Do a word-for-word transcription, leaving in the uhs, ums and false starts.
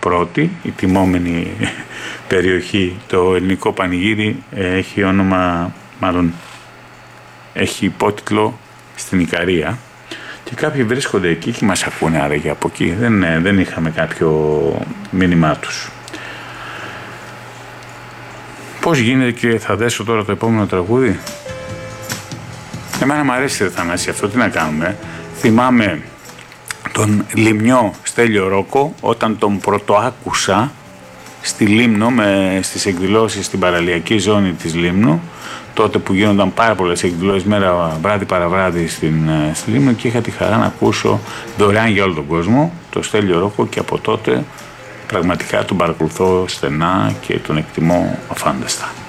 πρώτη, η τιμόμενη περιοχή, το ελληνικό πανηγύρι, έχει όνομα, μάλλον έχει υπότιτλο στην Ικαρία και κάποιοι βρίσκονται εκεί και μας ακούνε άραγε από εκεί. Δεν, δεν είχαμε κάποιο μήνυμά τους. Πώς γίνεται και θα δέσω τώρα το επόμενο τραγούδι. Εμένα μου αρέσει η Θανάση αυτό, τι να κάνουμε. Θυμάμαι τον Λιμνιό Στέλιο Ρόκο όταν τον πρωτοάκουσα στη Λίμνο, με, στις εκδηλώσεις στην παραλιακή ζώνη της Λίμνου, τότε που γίνονταν πάρα πολλές εκδηλώσεις μέρα βράδυ παραβράδυ στην, στη Λίμνο, και είχα τη χαρά να ακούσω δωρεάν για όλο τον κόσμο το Στέλιο Ρόκο, και από τότε πραγματικά τον παρακολουθώ στενά και τον εκτιμώ αφάνταστα.